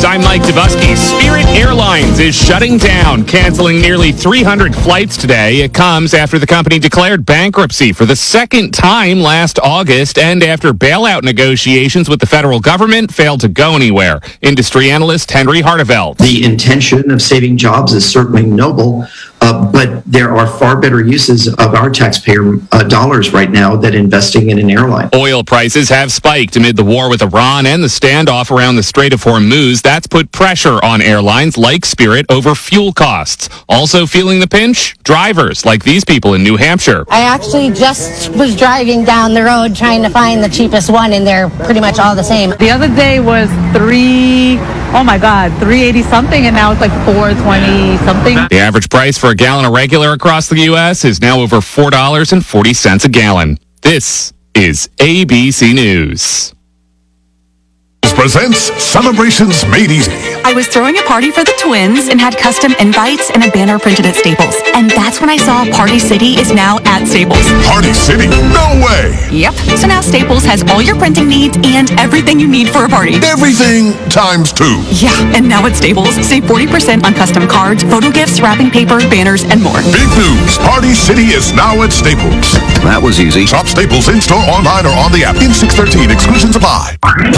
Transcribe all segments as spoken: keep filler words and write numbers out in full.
I'm Mike Dubusky. Spirit Airlines is shutting down, canceling nearly three hundred flights today. It comes after the company declared bankruptcy for the second time last August and after bailout negotiations with the federal government failed to go anywhere. Industry analyst Henry Hartevelt. The intention of saving jobs is certainly noble, uh, but there are far better uses of our taxpayer uh, dollars right now than investing in an airline. Oil prices have spiked amid the war with Iran and the standoff around the Strait of Hormuz. That's put pressure on airlines like Spirit over fuel costs. Also feeling the pinch? Drivers like these people in New Hampshire. I actually just was driving down the road trying to find the cheapest one, and they're pretty much all the same. The other day was three, oh my God, three eighty something, and now it's like four twenty something. The average price for a gallon of regular across the U S is now over four dollars and forty cents a gallon. This is A B C News. Presents Celebrations Made Easy. I was throwing a party for the twins and had custom invites and a banner printed at Staples. And that's when I saw Party City is now at Staples. Party City? No way! Yep. So now Staples has all your printing needs and everything you need for a party. Everything times two. Yeah, and now at Staples, save forty percent on custom cards, photo gifts, wrapping paper, banners, and more. Big news! Party City is now at Staples. That was easy. Shop Staples in-store, online, or on the app. In six thirteen, exclusions apply.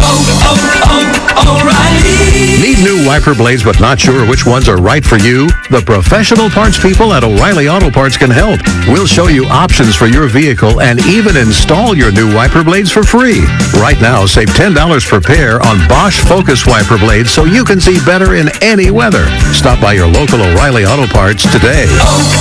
Need new wiper blades but not sure which ones are right for you? The professional parts people at O'Reilly Auto Parts can help. We'll show you options for your vehicle and even install your new wiper blades for free. Right now, save ten dollars per pair on Bosch Focus wiper blades so you can see better in any weather. Stop by your local O'Reilly Auto Parts today.